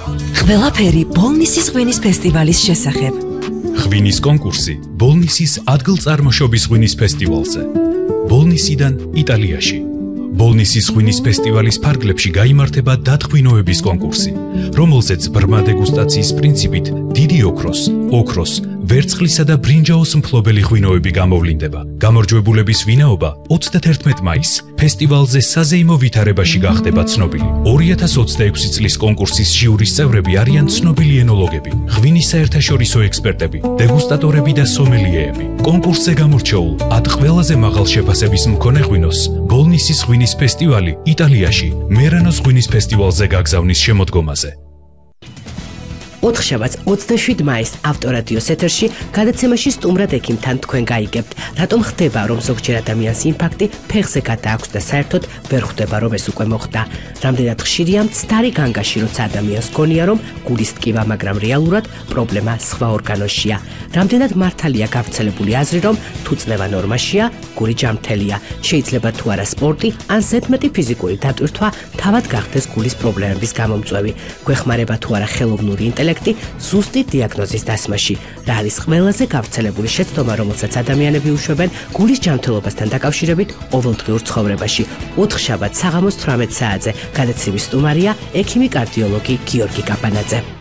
ყველაფერი ბოლნისის ღვინის ფესტივალის შესახებ. ღვინის კონკურსი ბოლნისის ადგილწარმოშობის ღვინის ფესტივალზე. ბოლნისიდან იტალიაში. ბოლნისის ღვინის ფესტივალის ფარგლებში გაიმართება დათღვინოების კონკურსი, რომელზეც ბრმა დეგუსტაციის პრინციპით დიდი ოქროს, ვერცხლისა და ბრინჯაოს მფლობელი ღვინოები გამოვლინდება. გამარჯვებულების ვინაობა 31 მაისს ფესტივალზე საზეიმო ვითარებაში გახდება ცნობილი. 2026 წლის კონკურსის ჟიურის წევრები არიან ცნობილი ენოლოგები, ღვინის საერთაშორისო ექსპერტები, დეგუსტატორები და სომელიეები. კონკურსზე გამორჩეულ 10 ყველაზე მაღალ შეფასების მქონე ღვინოს ბოლნისის ღვინის ფესტივალი იტალიაში მერანოს ღვინის ფესტივალზე გაგზავნის შემოდგომაზე. ოთხშაბათს 27 მაისს ავტორადიოს ეთერში გადაცემაში სტუმრად ექიმთან თქვენ გაიგებთ, რატომ ხდება, რომ ზოგჯერ ადამიანს ინფარქტი ფეხზე გადააქვს და საერთოდ ვერ ხვდება, რომ ეს უკვე მოხდა. რამდენად ხშირია მცდარი განგაში, როცა ადამიანს გონია, რომ გულის ტკივა, მაგრამ რეალურად პრობლემა სხვა ორგანოშია. რამდენად მართალია გავრცელებული აზრი, რომ თუ წნევა ნორმაშია, გული ჯანმრთელია. შეიძლება თუ არა სპორტი, ან ზედმეტი ფიზიკური დატვირთვა თავად გახდეს გულის პრობლემების გამომწვევი. გვეხმარება თუ არა ხელოვნური ინტელექტი ზუსტი დიაგნოზის დასმაში. რა არის ყველაზე გავრცელებული შეცდომა, რომელსაც ადამიანები უშვებენ გულის ჯანმრთელობასთან დაკავშირებით ყოველდღიურ ცხოვრებაში. 4 შაბათს საღამოს 18 საათზე გადაცემის სტუმარია ექიმი კარდიოლოგი გიორგი კაპანაძე.